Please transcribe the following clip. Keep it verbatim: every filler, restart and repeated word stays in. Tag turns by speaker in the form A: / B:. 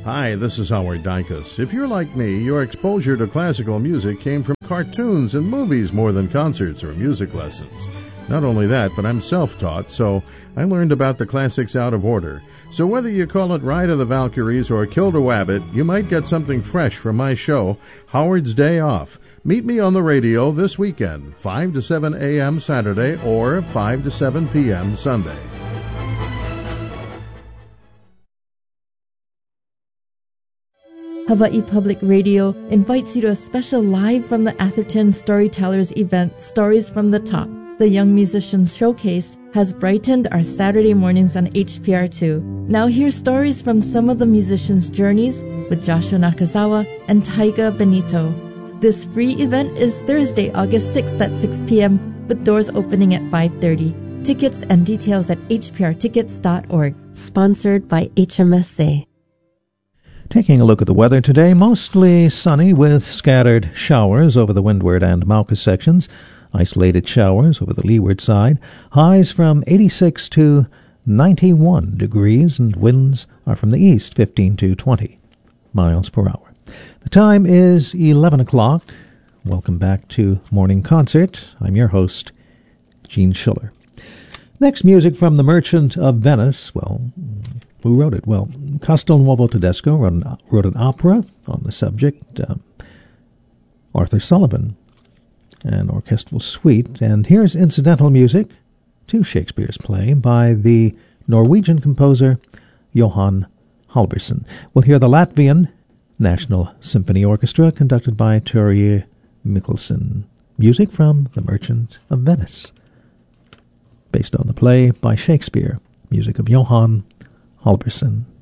A: Hi, this is Howard Dykus. If you're like me, your exposure to classical music came from cartoons and movies more than concerts or music lessons. Not only that, but I'm self-taught, so I learned about the classics out of order. So whether you call it Ride of the Valkyries or Kill the Wabbit, you might get something fresh from my show, Howard's Day Off. Meet me on the radio this weekend, five to seven a.m. Saturday or five to seven p.m. Sunday.
B: Hawaii Public Radio invites you to a special Live from the Atherton Storytellers event, Stories from the Top. The Young Musicians Showcase has brightened our Saturday mornings on H P R two. Now hear stories from some of the musicians' journeys with Joshua Nakazawa and Taiga Benito. This free event is Thursday, August sixth at six p.m. with doors opening at five thirty. Tickets and details at h p r tickets dot org. Sponsored by H M S A.
C: Taking a look at the weather today, mostly sunny with scattered showers over the windward and Mauka sections. Isolated showers over the leeward side. Highs from eighty-six to ninety-one degrees, and winds are from the east, fifteen to twenty miles per hour. The time is eleven o'clock. Welcome back to Morning Concert. I'm your host, Gene Schiller. Next, music from The Merchant of Venice. Well, who wrote it? Well, Castelnuovo Tedesco wrote an, wrote an opera on the subject. Um, Arthur Sullivan, an orchestral suite. And here's incidental music to Shakespeare's play by the Norwegian composer Johan Halvorsen. We'll hear the Latvian National Symphony Orchestra conducted by Terje Mikkelsen. Music from The Merchant of Venice, based on the play by Shakespeare. Music of Johan Halvorsen.